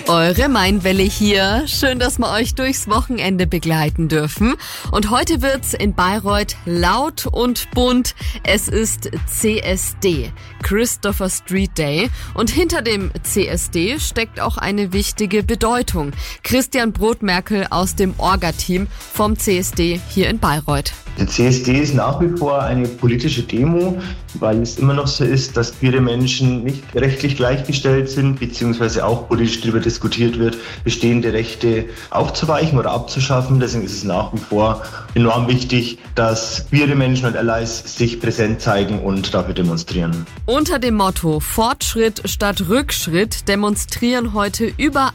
Eure Mainwelle hier. Schön, dass wir euch durchs Wochenende begleiten dürfen. Und heute wird's in Bayreuth laut und bunt. Es ist CSD, Christopher Street Day. Und hinter dem CSD steckt auch eine wichtige Bedeutung. Christian Brotmerkel aus dem Orga-Team vom CSD hier in Bayreuth. Der CSD ist nach wie vor eine politische Demo, weil es immer noch so ist, dass queere Menschen nicht rechtlich gleichgestellt sind, beziehungsweise auch politisch darüber diskutiert wird, bestehende Rechte aufzuweichen oder abzuschaffen. Deswegen ist es nach wie vor enorm wichtig, dass queere Menschen und Allies sich präsent zeigen und dafür demonstrieren. Unter dem Motto Fortschritt statt Rückschritt demonstrieren heute über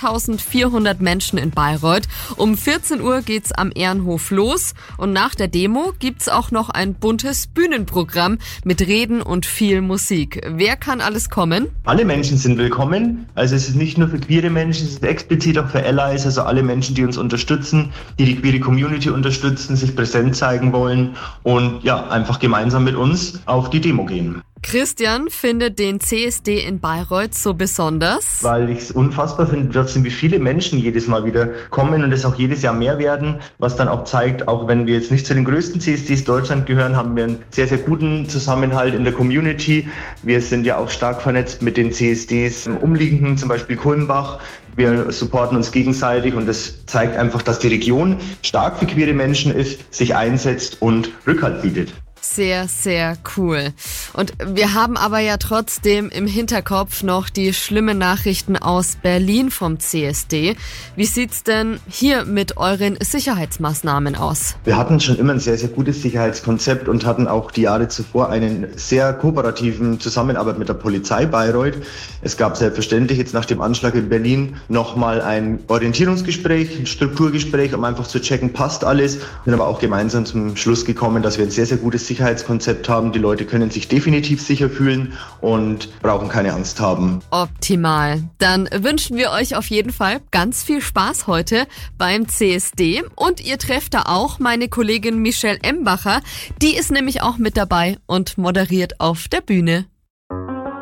1400 Menschen in Bayreuth. Um 14 Uhr geht's am Ehrenhof los und nach der Demo gibt's auch noch ein buntes Bühnenprogramm mit Reden und viel Musik. Wer kann alles kommen? Alle Menschen sind willkommen. Also es ist nicht nur für queere Menschen, es ist explizit auch für Allies, also alle Menschen, die uns unterstützen, die die queere Community unterstützen, sich präsent zeigen wollen und ja, einfach gemeinsam mit uns auf die Demo gehen. Christian findet den CSD in Bayreuth so besonders, weil ich es unfassbar finde, trotzdem wie viele Menschen jedes Mal wieder kommen und es auch jedes Jahr mehr werden, was dann auch zeigt, auch wenn wir jetzt nicht zu den größten CSDs Deutschland gehören, haben wir einen sehr, sehr guten Zusammenhalt in der Community. Wir sind ja auch stark vernetzt mit den CSDs im Umliegenden, zum Beispiel Kulmbach. Wir supporten uns gegenseitig und das zeigt einfach, dass die Region stark für queere Menschen ist, sich einsetzt und Rückhalt bietet. Sehr, sehr cool. Und wir haben aber ja trotzdem im Hinterkopf noch die schlimmen Nachrichten aus Berlin vom CSD. Wie sieht's denn hier mit euren Sicherheitsmaßnahmen aus? Wir hatten schon immer ein sehr, sehr gutes Sicherheitskonzept und hatten auch die Jahre zuvor einen sehr kooperativen Zusammenarbeit mit der Polizei Bayreuth. Es gab selbstverständlich jetzt nach dem Anschlag in Berlin nochmal ein Orientierungsgespräch, ein Strukturgespräch, um einfach zu checken, passt alles. Wir sind aber auch gemeinsam zum Schluss gekommen, dass wir ein sehr, sehr gutes Sicherheitskonzept haben. Die Leute können sich definitiv sicher fühlen und brauchen keine Angst haben. Optimal. Dann wünschen wir euch auf jeden Fall ganz viel Spaß heute beim CSD. Und ihr trefft da auch meine Kollegin Michelle Embacher. Die ist nämlich auch mit dabei und moderiert auf der Bühne.